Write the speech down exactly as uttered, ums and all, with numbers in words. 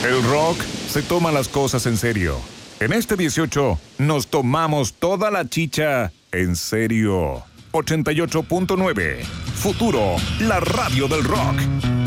El rock se toma las cosas en serio. En este dieciocho nos tomamos toda la chicha en serio. ochenta y ocho punto nueve. Futuro, la radio del rock.